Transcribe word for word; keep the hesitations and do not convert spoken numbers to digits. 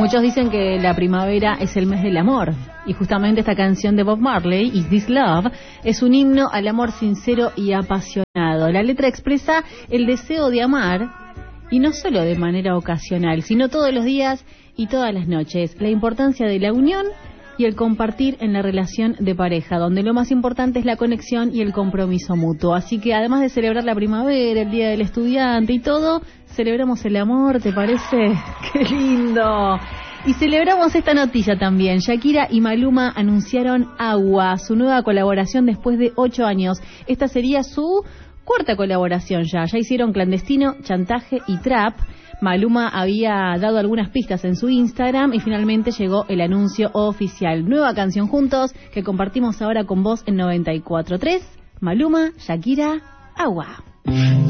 Muchos dicen que la primavera es el mes del amor, y justamente esta canción de Bob Marley, Is This Love, es un himno al amor sincero y apasionado. La letra expresa el deseo de amar, y no solo de manera ocasional, sino todos los días y todas las noches. La importancia de la unión y el compartir en la relación de pareja, donde lo más importante es la conexión y el compromiso mutuo. Así que además de celebrar la primavera, el Día del Estudiante y todo, celebramos el amor, ¿te parece? ¡Qué lindo! Y celebramos esta noticia también. Shakira y Maluma anunciaron Agua, su nueva colaboración después de ocho años. Esta sería su cuarta colaboración ya. Ya hicieron Clandestino, Chantaje y Trap. Maluma había dado algunas pistas en su Instagram y finalmente llegó el anuncio oficial. Nueva canción juntos que compartimos ahora con vos en noventa y cuatro punto tres. Maluma, Shakira, Agua.